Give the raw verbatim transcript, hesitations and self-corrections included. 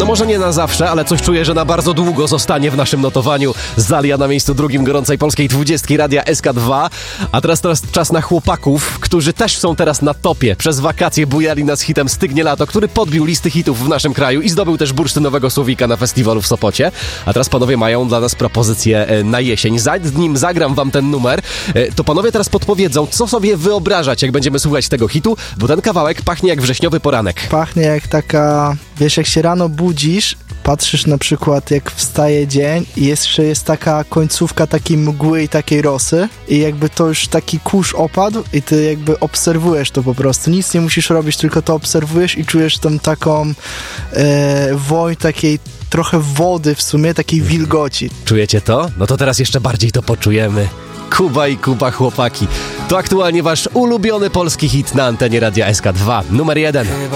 No może nie na zawsze, ale coś czuję, że na bardzo długo zostanie w naszym notowaniu. Zalia na miejscu drugim gorącej polskiej dwudziestki Radia S K dwa. A teraz, teraz czas na chłopaków, którzy też są teraz na topie. Przez wakacje bujali nas hitem Stygnie lato, który podbił listy hitów w naszym kraju i zdobył też bursztynowego słowika na festiwalu w Sopocie. A teraz panowie mają dla nas propozycję na jesień. Zanim zagram wam ten numer, to panowie teraz podpowiedzą, co sobie wyobrażać, jak będziemy słuchać tego hitu, bo ten kawałek pachnie jak wrześniowy poranek. Pachnie jak taka, wiesz, jak się rano budzisz, patrzysz na przykład jak wstaje dzień i jeszcze jest taka końcówka takiej mgły i takiej rosy i jakby to już taki kurz opadł i ty jakby obserwujesz to po prostu. Nic nie musisz robić, tylko to obserwujesz i czujesz tą taką e, woń takiej trochę wody w sumie, takiej wilgoci. Czujecie to? No to teraz jeszcze bardziej to poczujemy. Kuba i Kuba, chłopaki. To aktualnie wasz ulubiony polski hit na antenie Radia S K dwa. Numer jeden.